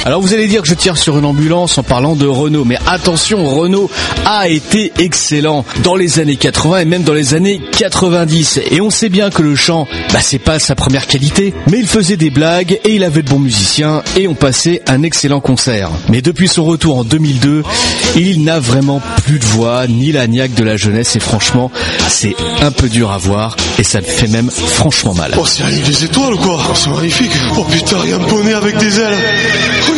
Alors vous allez dire que je tire sur une ambulance en parlant de Renaud, mais attention, Renaud a été excellent dans les années 80 et même dans les années 90. Et on sait bien que le chant, c'est pas sa première qualité, mais il faisait des blagues et il avait de bons musiciens et on passait un excellent concert. Mais depuis son retour en 2002, il n'a vraiment plus de voix, ni la niaque de la jeunesse et franchement, c'est un peu dur à voir et ça le fait même franchement mal. Oh, c'est la ligne des étoiles quoi, c'est magnifique. Oh putain, il y a un poney avec des ailes.